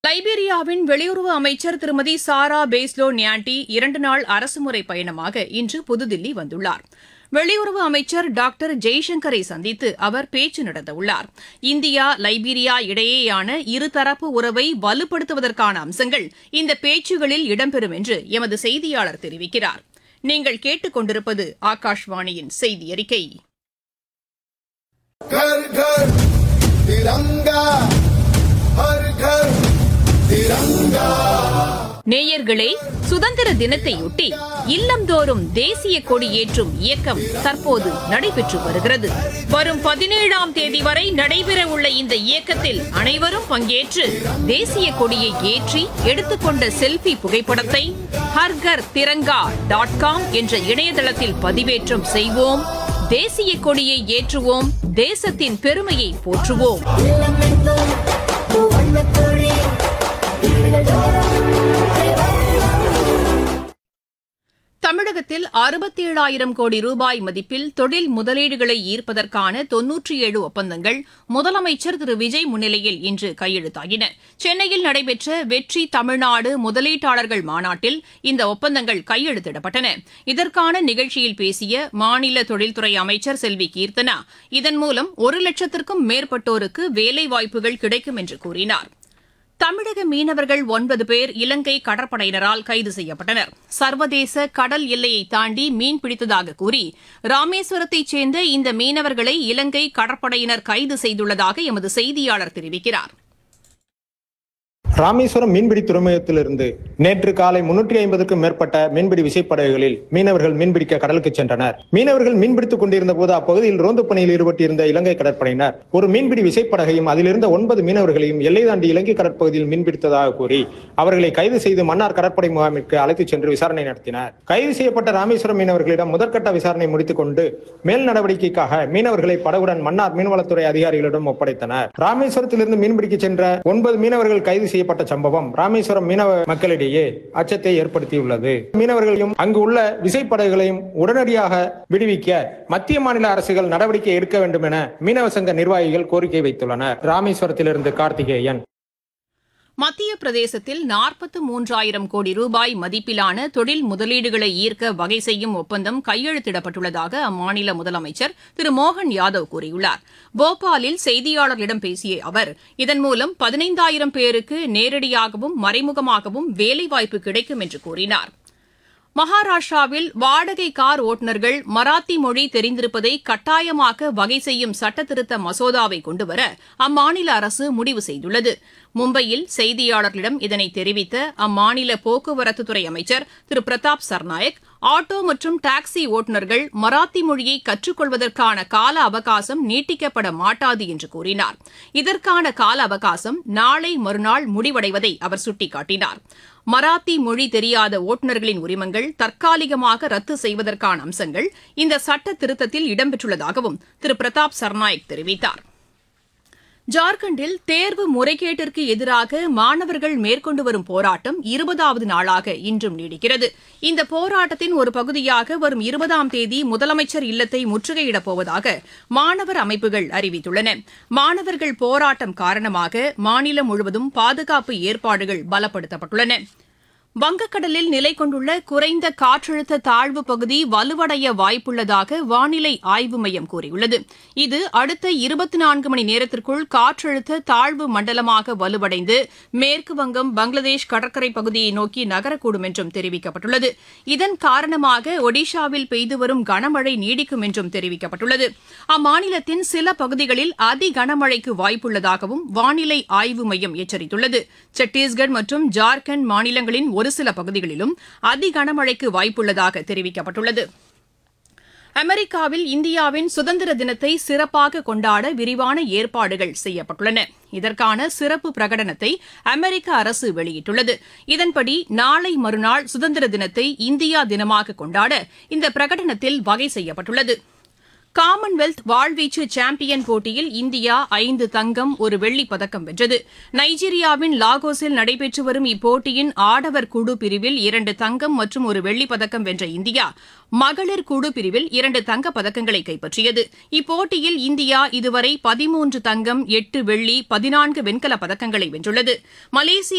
லைபீரியாவின் வெளியுறவு அமைச்சர் திருமதி சாரா பேஸ்லோ நியாண்டி 2 நாள் அரசுமுறை பயணமாக இன்று புதுதில்லி வந்துள்ளார். வெளியுறவு அமைச்சர் டாக்டர் ஜெய்சங்கரை சந்தித்து அவர் பேச்சு நடத்தவுள்ளார். இந்தியா லைபீரியா இடையேயான இருதரப்பு உறவை வலுப்படுத்துவதற்கான அம்சங்கள் இந்த பேச்சுகளில் இடம்பெறும் என்று எமது செய்தியாளர் தெரிவிக்கிறார். நீங்கள் கேட்டுக் கொண்டிருப்பது ஆகாஷ்வாணியின் செய்தி அறிக்கை. घर घर तिरंगा हर घर तिरंगा. நேயர்களே, சுதந்திர தினத்தையொட்டி இல்லந்தோறும் தேசிய கொடி ஏற்றும் இயக்கம் தற்போது நடைபெற்று வருகிறது. வரும் 17ஆம் தேதி வரை நடைபெறவுள்ள இந்த இயக்கத்தில் அனைவரும் பங்கேற்று தேசிய கொடியை ஏற்றி எடுத்துக்கொண்ட செல்ஃபி புகைப்படத்தை harghar-tiranga.com என்ற இணையதளத்தில் பதிவேற்றம் செய்வோம். தேசிய கொடியை ஏற்றுவோம். தேசத்தின் பெருமையை போற்றுவோம். தமிழகத்தில் 67,000 கோடி ரூபாய் மதிப்பில் தொழில் முதலீடுகளை ஈர்ப்பதற்கான 97 ஒப்பந்தங்கள் முதலமைச்சர் திரு விஜய் முன்னிலையில் இன்று கையெழுத்தாகின. சென்னையில் நடைபெற்ற வெற்றி தமிழ்நாடு முதலீட்டாளர்கள் மாநாட்டில் இந்த ஒப்பந்தங்கள் கையெழுத்திடப்பட்டன. இதற்கான நிகழ்ச்சியில் பேசிய மாநில தொழில்துறை அமைச்சர் செல்வி கீர்த்தனா, இதன் மூலம் 1 லட்சத்திற்கும் மேற்பட்டோருக்கு வேலைவாய்ப்புகள் கிடைக்கும் என்று கூறினார். தமிழக மீனவர்கள் 9 பேர் இலங்கை கடற்படையினரால் கைது செய்யப்பட்டனர். சர்வதேச கடல் எல்லையை தாண்டி மீன் பிடித்ததாக கூறி ராமேஸ்வரத்தைச் சேர்ந்த இந்த மீனவர்களை இலங்கை கடற்படையினர் கைது செய்துள்ளதாக எமது செய்தியாளர் தெரிவிக்கிறார். ராமேஸ்வரம் மீன்பிடி துறைமுகத்திலிருந்து நேற்று காலை 350க்கும் மேற்பட்ட மீன்பிடி விசைப்படகுகளில் மீனவர்கள் மீன்பிடிக்க கடலுக்கு சென்றனர். மீனவர்கள் மீன்பிடித்துக் கொண்டிருந்த போது அப்பகுதியில் ரோந்து பணியில் ஈடுபட்டிருந்த இலங்கை கடற்படையினர் ஒரு மீன்பிடி விசைப்படகையும் அதிலிருந்த 9 மீனவர்களையும் எல்லை தாண்டி இலங்கை கடற்பகுதியில் மீன்பிடித்ததாக கூறி அவர்களை கைது செய்து மன்னார் கடற்படை முகாமிற்கு அழைத்துச் சென்று விசாரணை நடத்தினர். கைது செய்யப்பட்ட ராமேஸ்வரம் மீனவர்களிடம் முதற்கட்ட விசாரணை முடித்துக் கொண்டு மேல் நடவடிக்கைக்காக மீனவர்களை படகுடன் மன்னார் மீன்வளத்துறை அதிகாரிகளிடம் ஒப்படைத்தனர். ராமேஸ்வரத்திலிருந்து மீன்பிடிக்க சென்ற 9 மீனவர்கள் கைது செய்யப்பட்ட சம்பவம் ராமேஸ்வரம் மீனவ மக்களிடையே அச்சத்தை ஏற்படுத்தியுள்ளது. மீனவர்களையும் அங்கு உள்ள விசைப்படகுகளையும் உடனடியாக விடுவிக்க மத்திய மாநில அரசுகள் நடவடிக்கை எடுக்க வேண்டும் என மீனவ சங்க நிர்வாகிகள் கோரிக்கை வைத்துள்ளனர். ராமேஸ்வரத்திலிருந்து கார்த்திகேயன். மத்திய பிரதேசத்தில் 43,000 கோடி ரூபாய் மதிப்பிலான தொழில் முதலீடுகளை ஈர்க்க வகை செய்யும் ஒப்பந்தம் கையெழுத்திடப்பட்டுள்ளதாக அம்மாநில முதலமைச்சர் திரு மோகன் யாதவ் கூறியுள்ளார். போபாலில் செய்தியாளர்களிடம் பேசிய அவர், இதன் மூலம் 15,000 பேருக்கு நேரடியாகவும் மறைமுகமாகவும் வேலைவாய்ப்பு கிடைக்கும் என்று கூறினார். மகாராஷ்டிராவில் வாடகை கார் ஓட்டுநர்கள் மராத்தி மொழி தெரிந்திருப்பதை கட்டாயமாக்க வகை செய்யும் சட்டத்திருத்த மசோதாவை கொண்டுவர அம்மாநில அரசு முடிவு செய்துள்ளது. மும்பையில் செய்தியாளர்களிடம் இதனை தெரிவித்த அம்மாநில போக்குவரத்துத்துறை அமைச்சர் திரு பிரதாப் சர்நாயக், ஆட்டோ மற்றும் டாக்ஸி ஓட்டுநர்கள் மராத்தி மொழியை கற்றுக்கொள்வதற்கான கால அவகாசம் நீட்டிக்கப்பட மாட்டாது என்று கூறினார். இதற்கான கால அவகாசம் நாளை மறுநாள் முடிவடைவதை அவர் சுட்டிக்காட்டினார். மராத்தி மொழி தெரியாத ஓட்டுநர்களின் உரிமங்கள் தற்காலிகமாக ரத்து செய்வதற்கான அம்சங்கள் இந்த சட்ட திருத்தத்தில் இடம்பெற்றுள்ளதாகவும் திரு பிரதாப் சர்நாயக் தெரிவித்தார். ஜார்க்கண்டில் தேர்வு முறைகேட்டிற்கு எதிராக மாணவர்கள் மேற்கொண்டு வரும் போராட்டம் 20வது நாளாக இன்றும் நீடிக்கிறது. இந்த போராட்டத்தின் ஒரு பகுதியாக வரும் 20ஆம் தேதி முதலமைச்சர் இல்லத்தை முற்றுகையிடப் போவதாக மாணவர் அமைப்புகள் அறிவித்துள்ளன. மாணவர்கள் போராட்டம் காரணமாக மாநிலம் முழுவதும் பாதுகாப்பு ஏற்பாடுகள் பலப்படுத்தப்பட்டுள்ளன. வங்கக்கடலில் நிலை கொண்டுள்ள குறைந்த காற்றழுத்த தாழ்வு பகுதி வலுவடைய வாய்ப்புள்ளதாக வானிலை ஆய்வு மையம் கூறியுள்ளது. இது அடுத்த 24 மணி நேரத்திற்குள் காற்றழுத்த தாழ்வு மண்டலமாக வலுவடைந்து மேற்கு வங்கம், பங்களாதேஷ் கடற்கரை பகுதியை நோக்கி நகரக்கூடும் என்றும் தெரிவிக்கப்பட்டுள்ளது. இதன் காரணமாக ஒடிஷாவில் பெய்து வரும் கனமழை நீடிக்கும் என்றும் தெரிவிக்கப்பட்டுள்ளது. அம்மாநிலத்தின் சில பகுதிகளில் அதி கனமழைக்கு வாய்ப்புள்ளதாகவும் வானிலை ஆய்வு மையம் எச்சரித்துள்ளது. சத்தீஸ்கர் மற்றும் ஜார்க்கண்ட் மாநிலங்களின் ஒரு சில பகுதிகளிலும் அதி கனமழைக்கு வாய்ப்புள்ளதாக தெரிவிக்கப்பட்டுள்ளது. அமெரிக்காவில் இந்தியாவின் சுதந்திர தினத்தை சிறப்பாக கொண்டாட விரிவான ஏற்பாடுகள் செய்யப்பட்டுள்ளன. இதற்கான சிறப்பு பிரகடனத்தை அமெரிக்க அரசு வெளியிட்டுள்ளது. இதன்படி நாளை மறுநாள் சுதந்திர தினத்தை இந்தியா தினமாக கொண்டாட இந்த பிரகடனத்தில் வகை செய்யப்பட்டுள்ளது. காமன்வெல்த் வாழ்வீச்சு சாம்பியன் போட்டியில் இந்தியா 5 தங்கம், 1 வெள்ளிப் பதக்கம் வென்றது. நைஜீரியாவின் லாகோஸில் நடைபெற்று வரும் இப்போட்டியின் ஆடவர் குழு பிரிவில் 2 தங்கம் மற்றும் 1 வெள்ளிப் பதக்கம் வென்ற இந்தியா மகளிர் குழு பிரிவில் 2 தங்கப் பதக்கங்களை கைப்பற்றியது. இப்போட்டியில் இந்தியா இதுவரை 13 தங்கம், 8 வெள்ளி, 14 வெண்கலப் பதக்கங்களை வென்றுள்ளது. மலேசிய